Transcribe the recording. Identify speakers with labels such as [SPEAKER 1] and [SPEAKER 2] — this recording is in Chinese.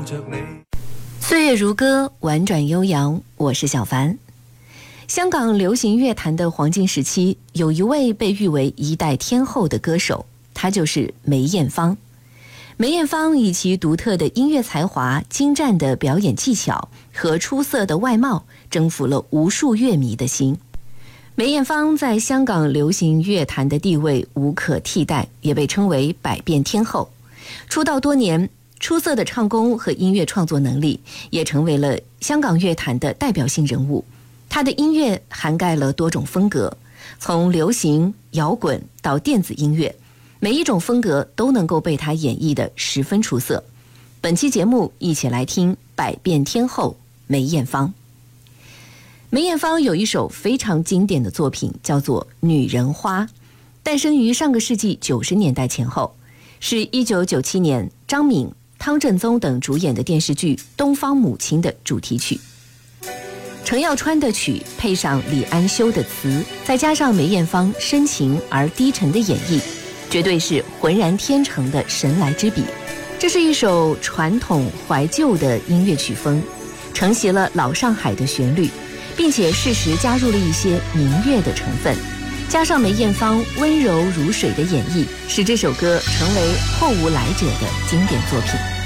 [SPEAKER 1] 着你。
[SPEAKER 2] 岁月如歌，婉转悠扬，我是小凡。香港流行乐坛的黄金时期，有一位被誉为一代天后的歌手，她就是梅艳芳。梅艳芳以其独特的音乐才华、精湛的表演技巧和出色的外貌，征服了无数乐迷的心。梅艳芳在香港流行乐坛的地位无可替代，也被称为百变天后。出道多年，出色的唱功和音乐创作能力也成为了香港乐坛的代表性人物。她的音乐涵盖了多种风格，从流行、摇滚到电子音乐，每一种风格都能够被她演绎得十分出色。本期节目一起来听百变天后梅艳芳。梅艳芳有一首非常经典的作品，叫做《女人花》，诞生于上个世纪90年代前后，是1997年张敏、汤振宗等主演的电视剧《东方母亲》的主题曲。程耀川的曲配上李安修的词，再加上梅艳芳深情而低沉的演绎，绝对是浑然天成的神来之笔。这是一首传统怀旧的音乐曲风，承袭了老上海的旋律，并且适时加入了一些民乐的成分，加上梅艳芳温柔如水的演绎，使这首歌成为后无来者的经典作品。